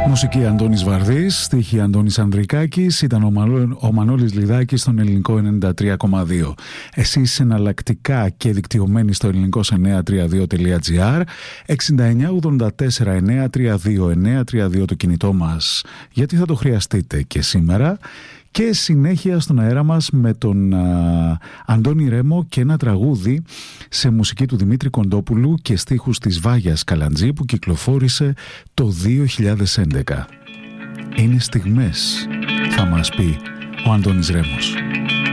Μουσική Αντώνης Βαρδής, στίχη Αντώνης Ανδρικάκης, ήταν ο Μανώλης Λιδάκης στον ελληνικό 93,2. Εσείς εναλλακτικά και δικτυωμένοι στο ελληνικός 932.gr, 6984-932-932 το κινητό μας, γιατί θα το χρειαστείτε και σήμερα. Και συνέχεια στον αέρα μας με τον Αντώνη Ρέμο και ένα τραγούδι σε μουσική του Δημήτρη Κοντόπουλου και στίχους της Βάγιας Καλαντζή που κυκλοφόρησε το 2011. Είναι στιγμές, θα μας πει ο Αντώνης Ρέμος.